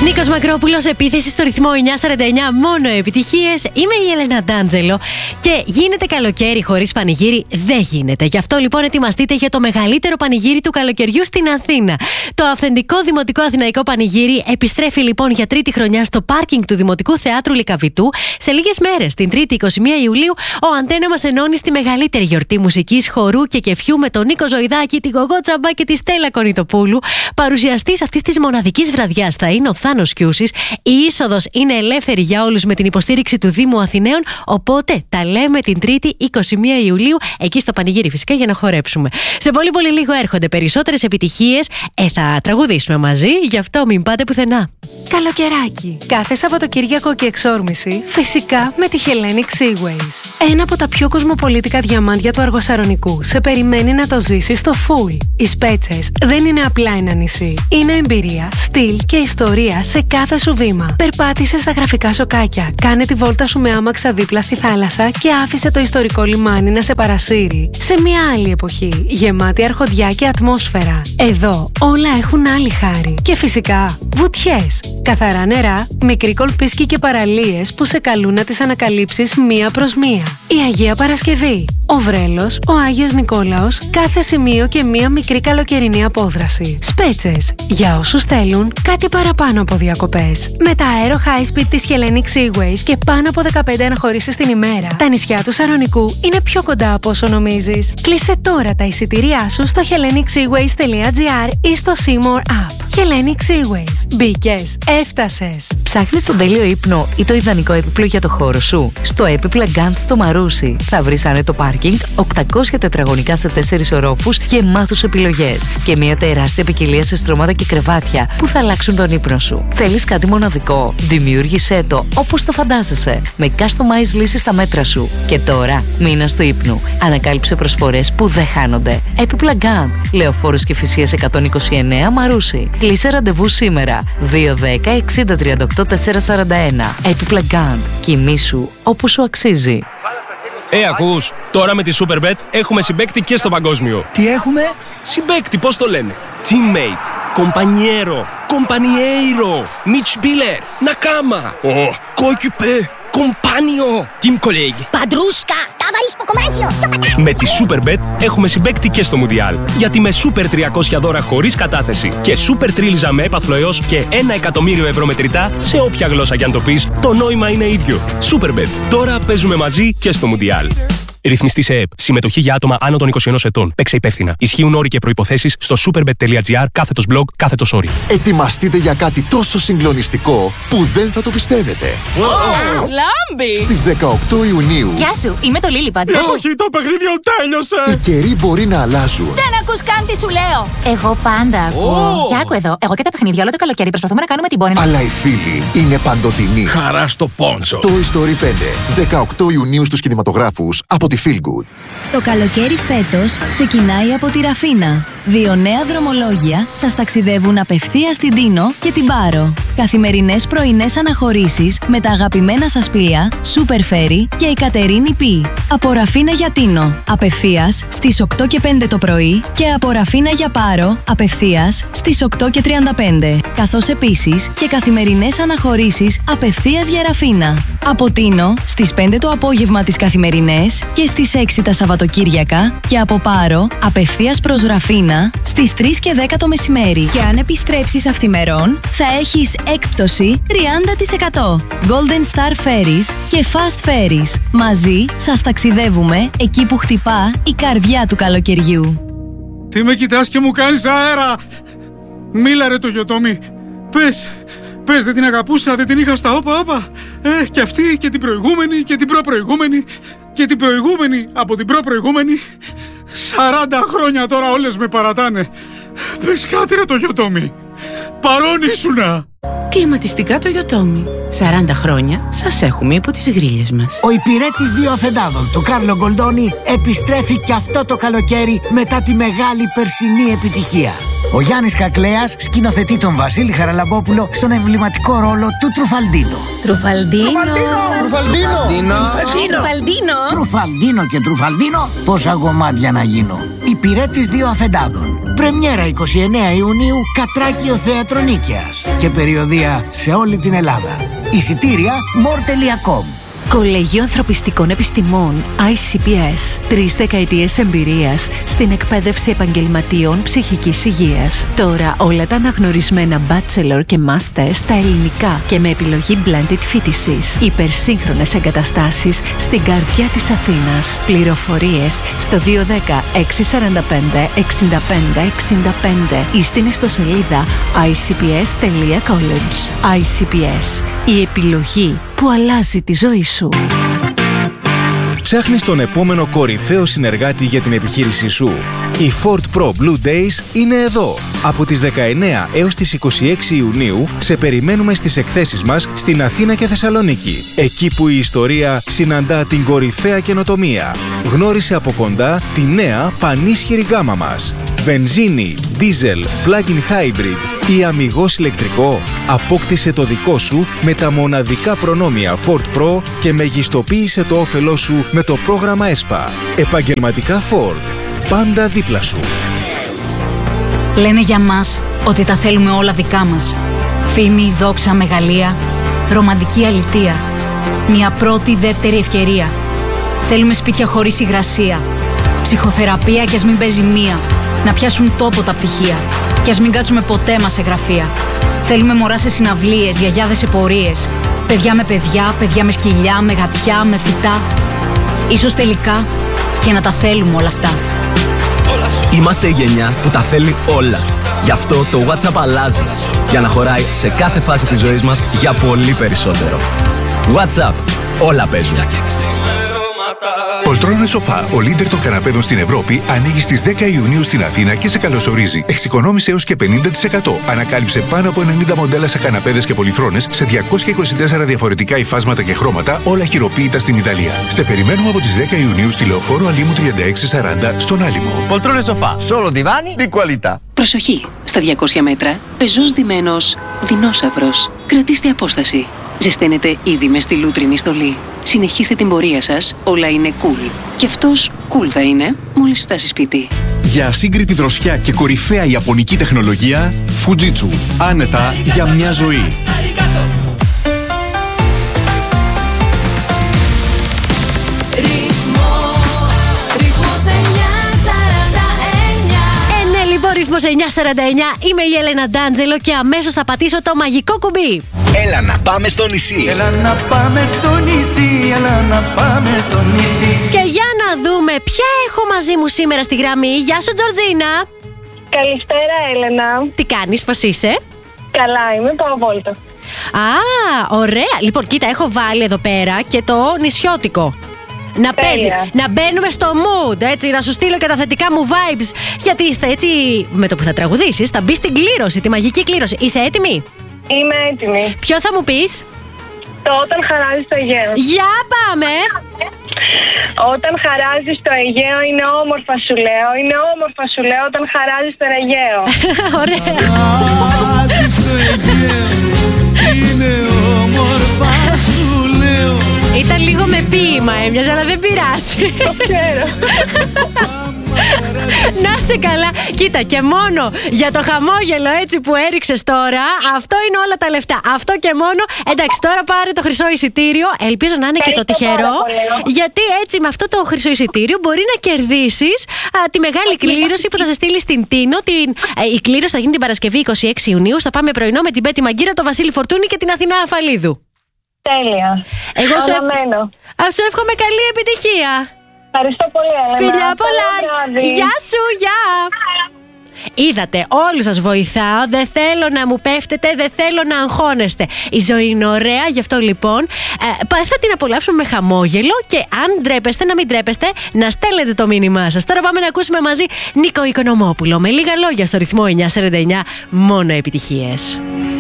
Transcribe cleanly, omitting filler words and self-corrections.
Νίκος Μακρόπουλος, επίθεση στο ρυθμό 949, μόνο επιτυχίες. Είμαι η Έλενα Ντάντζελο και γίνεται καλοκαίρι χωρίς πανηγύρι δεν γίνεται. Γι' αυτό λοιπόν ετοιμαστείτε για το μεγαλύτερο πανηγύρι του καλοκαιριού στην Αθήνα. Το αυθεντικό Δημοτικό Αθηναϊκό Πανηγύρι επιστρέφει λοιπόν για τρίτη χρονιά στο πάρκινγκ του Δημοτικού Θεάτρου Λυκαβητού. Σε λίγες μέρες, την 3η 21 Ιουλίου, ο Αντένα μας ενώνει στη μεγαλύτερη γιορτή μουσικής, χορού και κεφιού με τον Νίκο Ζωηδάκη, την Γογό Τσαμπά και τη Στέλλα Κονιτοπούλου. Παρουσιαστής αυτής της μοναδικής βραδιάς θα είναι ο Θάνος Κιούσης. Η είσοδος είναι ελεύθερη για όλους με την υποστήριξη του Δήμου Αθηναίων. Οπότε τα λέμε την 3η 21 Ιουλίου εκεί στο πανηγύρι φυσικά για να χορέψουμε. Σε πολύ πολύ λίγο έρχονται περισσότερες επιτυχίες. Θα τραγουδήσουμε μαζί, γι' αυτό μην πάτε πουθενά. Καλοκαιράκι. Κάθε Σαββατοκύριακο και εξόρμηση, φυσικά με τη Hellenic Seaways. Ένα από τα πιο κοσμοπολίτικα διαμάντια του Αργοσαρονικού σε περιμένει να το ζήσει στο full. Οι Σπέτσες δεν είναι απλά ένα νησί. Είναι εμπειρία, στυλ και ιστορία σε κάθε σου βήμα. Περπάτησε στα γραφικά σοκάκια, κάνε τη βόλτα σου με άμαξα δίπλα στη θάλασσα και άφησε το ιστορικό λιμάνι να σε παρασύρει σε μια άλλη εποχή, γεμάτη αρχοντιά και ατμόσφαιρα. Εδώ όλα έχουν άλλη χάρη. Και φυσικά βουτιές, καθαρά νερά, μικροί κολπίσκοι και παραλίες που σε καλούν να τις ανακαλύψεις μία προς μία. Η Αγία Παρασκευή, ο Βρέλος, ο Άγιος Νικόλαος, κάθε σημείο και μία μικρή καλοκαιρινή απόδραση. Σπέτσες, για όσους θέλουν κάτι παραπάνω από διακοπές. Με τα αέρο high speed της Hellenic Seaways και πάνω από 15 αναχωρήσεις την ημέρα, τα νησιά του Σαρονικού είναι πιο κοντά από όσο νομίζεις. Κλείσε τώρα τα εισιτήριά σου στο hellenicseaways.gr ή στο Seymour App. Hellenic Seaways. Μπήκες, έφτασες. Ψάχνεις τον τέλειο ύπνο ή το ιδανικό έπιπλο για το χώρο σου? Στο έπιπλα Gant στο Μαρούσι θα βρεις άνετο πάρκινγκ, 800 τετραγωνικά σε 4 ορόφους γεμάτους επιλογές και μια τεράστια ποικιλία σε στρώματα και κρεβάτια που θα αλλάξουν τον ύπνο σου. Θέλεις κάτι μοναδικό? Δημιούργησέ το όπως το φαντάζεσαι, με customized λύσεις στα μέτρα σου. Και τώρα, μήνας του ύπνου. Ανακάλυψε προσφορές που δεν χάνονται. Έπιπλα Gant, Λεωφόρος Κηφισίας 129 Μαρούσι. Κλείσε ραντεβού σήμερα. 210 60 38 441. Έπιπλα Gant. Κοιμήσου όπως σου αξίζει. Ακούς, τώρα με τη Superbet έχουμε συμπαίκτη και στο παγκόσμιο. Τι έχουμε? Συμπαίκτη, πώς το λένε? Teammate, compañero, compañeiro, Mitspieler, Nakama, Coéquipier, Compagno, Team Colleague, Padrusca, Tavarisko Comancio, Με τη Superbet έχουμε συμπαίκτη και στο Μουντιάλ. Γιατί με Super 300 δώρα χωρίς κατάθεση και Super Τρίλιζα με έπαθλο έως και 1 εκατομμύριο ευρώ μετρητά σε όποια γλώσσα κι αν το πεις, το νόημα είναι ίδιο. Superbet. Τώρα παίζουμε μαζί και στο Μουντιάλ. Ρυθμιστή σε ΕΕΠ. Συμμετοχή για άτομα άνω των 21 ετών. Παίξε υπεύθυνα. Ισχύουν όροι και προϋποθέσεις στο superbet.gr/blog /όροι. Ετοιμαστείτε για κάτι τόσο συγκλονιστικό που δεν θα το πιστεύετε. Λάμπη! Στις 18 Ιουνίου. Γεια σου, είμαι το Λίλιπαντ. Όχι, το παιχνίδι τέλειωσε! Οι καιροί μπορεί να αλλάζουν. Δεν ακούς καν τι σου λέω. Εγώ πάντα ακούω. Και άκου εδώ, εγώ και τα παιχνίδια όλο το καλοκαίρι προσπαθούμε να κάνουμε την πόνη. Αλλά οι φίλοι είναι παντοτινοί. Χαρά στο πόντσο. Toy Story 5. 18 Ιουνίου στους κινηματογράφους από τη Feel Good. Το καλοκαίρι φέτος ξεκινάει από τη Ραφίνα. 2 νέα δρομολόγια σας ταξιδεύουν απευθείας στην Τίνο και την Πάρο. Καθημερινές πρωινές αναχωρήσεις με τα αγαπημένα σας πλοία Super Ferry και η Κατερίνη Π. Από Ραφίνα για Τίνο, απευθείας στις 8 και 5 το πρωί και από Ραφίνα για Πάρο, απευθείας στις 8 και 35. Καθώς επίσης και καθημερινές αναχωρήσεις απευθείας για Ραφίνα. Από Τίνο στις 5 το απόγευμα τις καθημερινές και στις 6 τα Σαββατοκύριακα και από Πάρο απευθείας προς Ραφίνα στις 3 και 10 το μεσημέρι. Και αν επιστρέψεις αυθημερών θα έχεις έκπτωση 30%. Golden Star Ferries και Fast Ferries. Μαζί σας ταξιδεύουμε εκεί που χτυπά η καρδιά του καλοκαιριού. Τι με κοιτάς και μου κάνεις αέρα? Μίλα ρε το Γιωτόμι. Πες, δεν την αγαπούσα, δεν την είχα στα όπα. Και αυτή και την προηγούμενη και την προπροηγούμενη και την προηγούμενη από την προπροηγούμενη. 40 χρόνια τώρα όλες με παρατάνε. Πες κάτι ρε το Γιωτόμι. Παρόν ήσουνα. Κλιματιστικά το Γιωτόμι. 40 χρόνια σας έχουμε υπό τις γρίλες μας. Ο υπηρέτης 2 αφεντάδων, το Κάρλο Γκολντόνι, επιστρέφει και αυτό το καλοκαίρι μετά τη μεγάλη περσινή επιτυχία. Ο Γιάννης Κακλέας σκηνοθετεί τον Βασίλη Χαραλαμπόπουλο στον εμβληματικό ρόλο του Τρουφαλντίνο. Τρουφαλντίνο και Τρουφαλντίνο, πόσα γομάτια να γίνω. Υπηρέτης 2 αφεντάδων. Πρεμιέρα 29 Ιουνίου, Κατράκιο Θέατρο Νίκαιας. Και περιοδεία σε όλη την Ελλάδα. Εισιτήρια more.com. Κολέγιο Ανθρωπιστικών Επιστημών ICPS. 3 δεκαετίες εμπειρίας στην εκπαίδευση επαγγελματιών ψυχικής υγείας. Τώρα όλα τα αναγνωρισμένα bachelor και master στα ελληνικά και με επιλογή blended φοιτησης. Υπερσύγχρονες εγκαταστάσεις στην καρδιά της Αθήνας. Πληροφορίες στο 210 645 65 65 ή στην ιστοσελίδα icps.college. ICPS. Η επιλογή που αλλάζει τη ζωή σου. Ψάχνεις τον επόμενο κορυφαίο συνεργάτη για την επιχείρησή σου. Οι Ford Pro Blue Days είναι εδώ. Από τις 19 έως τις 26 Ιουνίου σε περιμένουμε στις εκθέσεις μας στην Αθήνα και Θεσσαλονίκη. Εκεί που η ιστορία συναντά την κορυφαία καινοτομία. Γνώρισε από κοντά τη νέα πανίσχυρη γκάμα μας. Βενζίνη, diesel, plug-in hybrid ή αμιγώς ηλεκτρικό. Απόκτησε το δικό σου με τα μοναδικά προνόμια Ford Pro και μεγιστοποίησε το όφελό σου με το πρόγραμμα ESPA. Επαγγελματικά Ford. Πάντα δίπλα σου. Λένε για μας ότι τα θέλουμε όλα δικά μας. Φήμη, δόξα, μεγαλεία, ρομαντική αλητεία. Μια πρώτη, δεύτερη ευκαιρία. Θέλουμε σπίτια χωρίς υγρασία. Ψυχοθεραπεία κι ας μην παίζει μία. Να πιάσουν τόπο τα πτυχία. Κι ας μην κάτσουμε ποτέ μας σε γραφεία. Θέλουμε μωρά σε συναυλίες, γιαγιάδες σε πορείες. Παιδιά με παιδιά, παιδιά με σκυλιά, με γατιά, με φυτά. Ίσως τελικά και να τα θέλουμε όλα αυτά. Είμαστε η γενιά που τα θέλει όλα. Γι' αυτό το WhatsApp αλλάζει. Για να χωράει σε κάθε φάση της ζωής μας για πολύ περισσότερο. WhatsApp. Όλα παίζουν. Πολτρόνες Σοφά, ο leader των καναπέδων στην Ευρώπη, ανοίγει στις 10 Ιουνίου στην Αθήνα και σε καλωσορίζει. Εξοικονόμησε έως και 50%. Ανακάλυψε πάνω από 90 μοντέλα σε καναπέδες και πολυθρόνες σε 224 διαφορετικά υφάσματα και χρώματα, όλα χειροποίητα στην Ιταλία. Σε περιμένουμε από τις 10 Ιουνίου στη Λεωφόρο Αλήμου 3640 στον Άλυμο. Πολτρόνες Σοφά, solo divani di qualità. Προσοχή! Στα 200 μέτρα, πεζός ντυμένος δεινόσαυρος. Κρατήστε απόσταση. Ζεσταίνετε ήδη με στη λούτρινη στολή. Συνεχίστε την πορεία σας, όλα είναι cool. Και αυτός cool θα είναι μόλις φτάσει σπίτι. Για ασύγκριτη δροσιά και κορυφαία ιαπωνική τεχνολογία, Fujitsu. Άνετα για μια ζωή. Ρυθμός 949, είμαι η Έλενα Ντάντζελο και αμέσως θα πατήσω το μαγικό κουμπί. Έλα να πάμε στο νησί. Έλα να πάμε στο νησί, έλα να πάμε στο νησί. Και για να δούμε ποια έχω μαζί μου σήμερα στη γραμμή. Γεια σου Τζορτζίνα. Καλησπέρα Έλενα. Τι κάνεις, πώς είσαι? Καλά είμαι, πάω βόλτα. Α, ωραία. Λοιπόν, κοίτα, έχω βάλει εδώ πέρα και το νησιώτικο. Να παίζει, να μπαίνουμε στο mood, έτσι, να σου στείλω και τα θετικά μου vibes. Γιατί είστε έτσι, με το που θα τραγουδήσεις, θα μπει στην κλήρωση, τη μαγική κλήρωση. Είσαι έτοιμη? Είμαι έτοιμη. Ποιο θα μου πεις? Το Όταν χαράζει το Αιγαίο. Για πάμε! Όταν χαράζει το Αιγαίο είναι όμορφα σου λέω. Είναι όμορφα σου λέω όταν χαράζει το Αιγαίο. Ωραία. Χαράζει το Αιγαίο. Είναι όμορφα σου λέω. Ήταν λίγο με ποίημα έμοιαζε, αλλά δεν πειράζει. Το ξέρω. Να σε καλά. Κοίτα, και μόνο για το χαμόγελο έτσι που έριξες τώρα, αυτό είναι όλα τα λεφτά. Αυτό και μόνο. Εντάξει, τώρα πάρε το χρυσό εισιτήριο. Ελπίζω να είναι και το τυχερό. Γιατί έτσι με αυτό το χρυσό εισιτήριο μπορεί να κερδίσεις τη μεγάλη κλήρωση που θα σε στείλει στην Τίνο. Η κλήρωση θα γίνει την Παρασκευή 26 Ιουνίου. Θα πάμε πρωινό με την Πέτη Μαγκύρα, τον Βασίλη Φορτούνη και την Αθηνά Αφαλίδου. Τέλεια. Εγώ σου εύχομαι καλή επιτυχία. Ευχαριστώ πολύ, Έλενα. Φιλιά πολλά. Γεια σου, γεια. Είδατε, όλους σας βοηθάω. Δεν θέλω να μου πέφτετε, δεν θέλω να αγχώνεστε. Η ζωή είναι ωραία, γι' αυτό λοιπόν θα την απολαύσουμε με χαμόγελο. Και αν ντρέπεστε, να μην ντρέπεστε, να στέλνετε το μήνυμά σας. Τώρα πάμε να ακούσουμε μαζί Νίκο Οικονομόπουλο. Με λίγα λόγια στο ρυθμό 949, μόνο επιτυχίες.